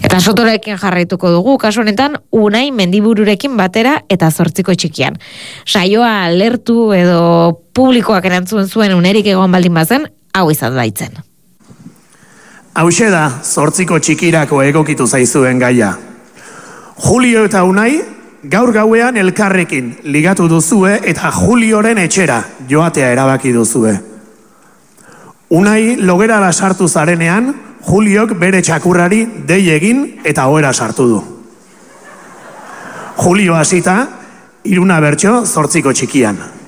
Eta Sotorekin jarraituko dugu, kasu honetan, Unai Mendibururekin batera eta Zortziko txikian. Saioa lertu edo publikoak erantzun zuen unerik egon baldin bazen, hau izan baitzen. Hauxe da, Zortziko txikirako egokitu zaizuen gaia. Julio eta Unai, gaur gauean elkarrekin ligatu duzue eta Julioren etxera joatea erabaki duzue. Unai logerara sartu zarenean, Juliok bere txakurrari dei egin eta ohera sartu du. Julio hasita, 3 bertso Zortziko txikian.